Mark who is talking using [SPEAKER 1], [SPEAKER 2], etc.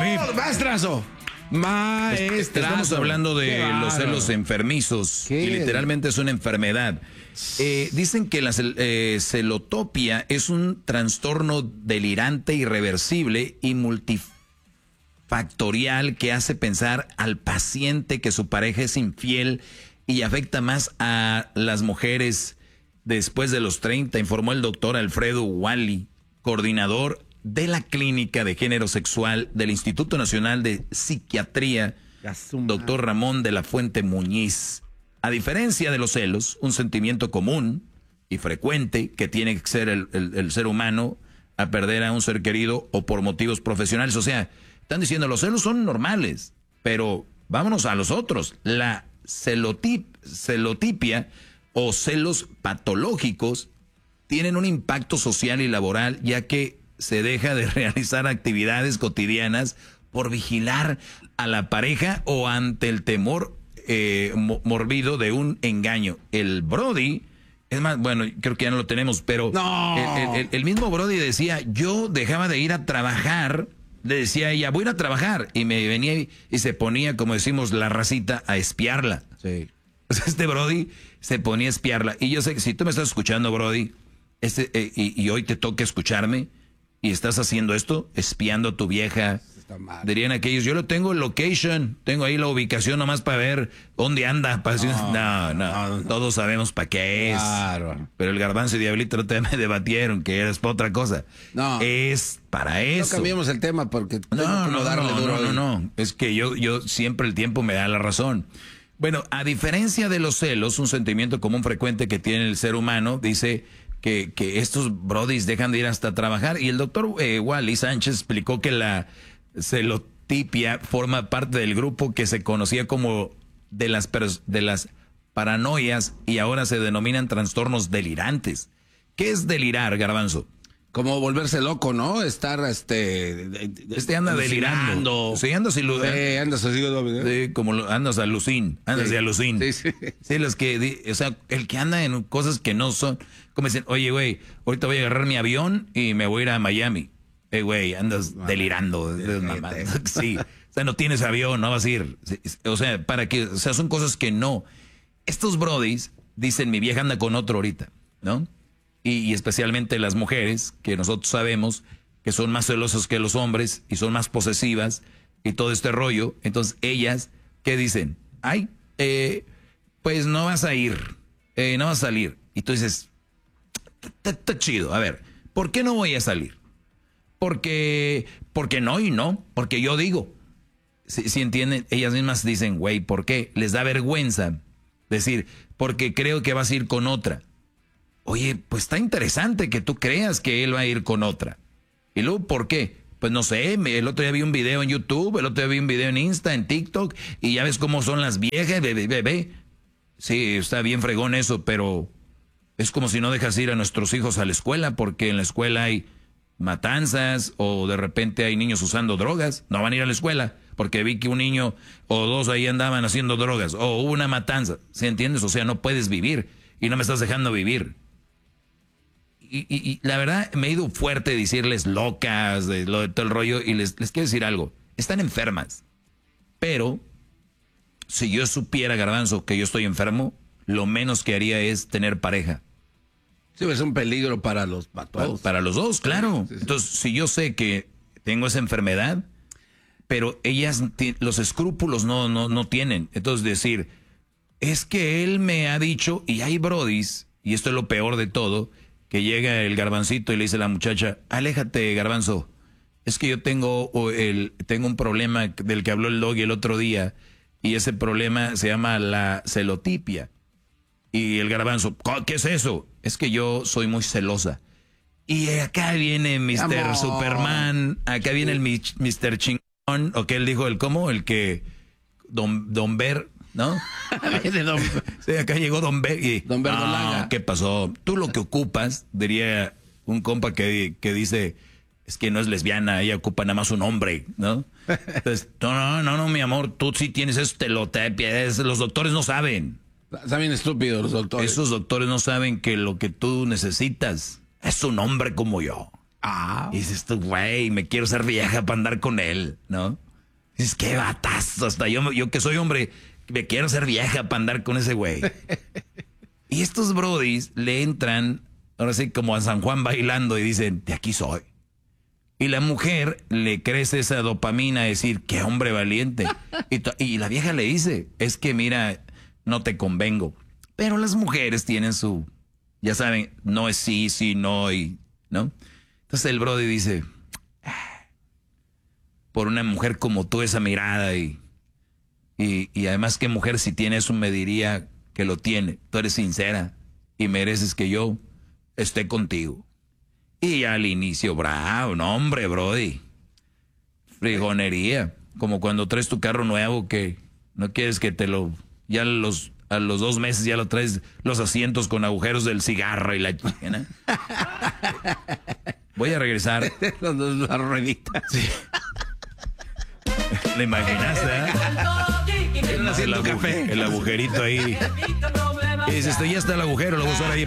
[SPEAKER 1] ¡Maestrazo!
[SPEAKER 2] Estamos hablando de los celos enfermizos. Y literalmente es una enfermedad. Dicen que la celotopia es un trastorno delirante, irreversible y multifactorial que hace pensar al paciente que su pareja es infiel y afecta más a las mujeres después de los 30, informó el doctor Alfredo Wally, coordinador de la Clínica de Género Sexual del Instituto Nacional de Psiquiatría, doctor Ramón de la Fuente Muñiz. A diferencia de los celos, un sentimiento común y frecuente que tiene que ser el ser humano a perder a un ser querido o por motivos profesionales. O sea, están diciendo los celos son normales, pero vámonos a los otros. La celotipia o celos patológicos tienen un impacto social y laboral, ya que se deja de realizar actividades cotidianas por vigilar a la pareja o ante el temor morbido de un engaño. El Brody, es más, bueno, creo que ya no lo tenemos, pero el mismo Brody decía, yo dejaba de ir a trabajar, le decía a ella, voy a ir a trabajar, y me venía y se ponía, como decimos la racita, a espiarla. Sí. O sea, este Brody se ponía a espiarla, y yo sé que si tú me estás escuchando, Brody, y hoy te toca escucharme, y estás haciendo esto, espiando a tu vieja, dirían aquellos, yo lo tengo en location, tengo ahí la ubicación nomás para ver dónde anda. No, todos sabemos para qué es. Claro. Pero el Garbanzo y Diablito no te me debatieron que eres para otra cosa. No. Es para eso.
[SPEAKER 1] No cambiamos el tema porque
[SPEAKER 2] no. Es que yo siempre el tiempo me da la razón. Bueno, a diferencia de los celos, un sentimiento común frecuente que tiene el ser humano, dice que estos brodis dejan de ir hasta trabajar. Y el doctor Wally Sánchez explicó que la celotipia forma parte del grupo que se conocía como de las paranoias y ahora se denominan trastornos delirantes. ¿Qué es delirar, Garbanzo?
[SPEAKER 1] Como volverse loco, ¿no? Estar,
[SPEAKER 2] anda delirando. Sí, andas andas alucin. Andas de alucin. Sí, los que, o sea, el que anda en cosas que no son, como dicen, oye, güey, ahorita voy a agarrar mi avión y me voy a ir a Miami. Güey, andas delirando. Sí. O sea, no tienes avión, no vas a ir. O sea, son cosas que no. Estos brodis dicen, mi vieja anda con otro ahorita, ¿no? Y especialmente las mujeres, que nosotros sabemos que son más celosas que los hombres y son más posesivas y todo este rollo. Entonces, ellas, ¿qué dicen? Ay, pues no vas a ir, no vas a salir. Y tú dices, está chido. A ver, ¿por qué no voy a salir? Porque no y no, porque yo digo. Si entienden, ellas mismas dicen, güey, ¿por qué? Les da vergüenza decir, porque creo que vas a ir con otra. Oye, pues está interesante que tú creas que él va a ir con otra. ¿Y luego por qué? Pues no sé, el otro día vi un video en YouTube, el otro día vi un video en Insta, en TikTok, y ya ves cómo son las viejas, bebé. Sí, está bien fregón eso, pero es como si no dejas ir a nuestros hijos a la escuela, porque en la escuela hay matanzas o de repente hay niños usando drogas. No van a ir a la escuela porque vi que un niño o dos ahí andaban haciendo drogas o hubo una matanza. ¿Sí entiendes? O sea, no puedes vivir y no me estás dejando vivir. Y la verdad me he ido fuerte decirles locas, de lo de todo el rollo, y les quiero decir algo. Están enfermas. Pero si yo supiera, Garbanzo, que yo estoy enfermo, lo menos que haría es tener pareja.
[SPEAKER 1] Sí, es un peligro para todos.
[SPEAKER 2] Para los dos, claro. Sí. Entonces, si yo sé que tengo esa enfermedad, pero ellas los escrúpulos no tienen. Entonces decir, es que él me ha dicho, y hay brodis, y esto es lo peor de todo, que llega el Garbancito y le dice a la muchacha, aléjate, Garbanzo, es que yo tengo un problema del que habló el Doggy el otro día, y ese problema se llama la celotipia. Y el Garbanzo, ¿qué es eso? Es que yo soy muy celosa. Y acá viene Mr. Superman, acá viene el Mr. Chingón, o que él dijo, el que, Don Ver, ¿no? Sí, acá llegó Don Ver y...
[SPEAKER 1] Don Verdolaga.
[SPEAKER 2] ¿Qué pasó? Tú lo que ocupas, diría un compa que dice, es que no es lesbiana, ella ocupa nada más un hombre, ¿no? Entonces, no, mi amor, tú sí tienes eso, los doctores no saben.
[SPEAKER 1] Están bien estúpidos los doctores.
[SPEAKER 2] Esos doctores no saben que lo que tú necesitas es un hombre como yo. Y dices tú, güey, me quiero ser vieja para andar con él, ¿no? Dices, qué batazo. Hasta yo que soy hombre, me quiero ser vieja para andar con ese güey. Y estos brodis le entran, ahora sí, como a San Juan bailando y dicen, de aquí soy. Y la mujer le crece esa dopamina a decir, qué hombre valiente. Y la vieja le dice, es que mira, no te convengo. Pero las mujeres tienen su, ya saben, no es sí, sí, no, y, ¿no? Entonces el brody dice, por una mujer como tú, esa mirada y además qué mujer si tiene eso me diría que lo tiene. Tú eres sincera y mereces que yo esté contigo. Y al inicio, bravo, no hombre, brody. Frijonería. Como cuando traes tu carro nuevo que no quieres que te lo... Ya a los 2 meses ya lo traes los asientos con agujeros del cigarro y la chica. Voy a regresar.
[SPEAKER 1] La ruedita.
[SPEAKER 2] Sí. ¿Le imaginaste,
[SPEAKER 1] Haciendo café.
[SPEAKER 2] El agujerito ahí. Y dices, ya está el agujero, lo voy a usar ahí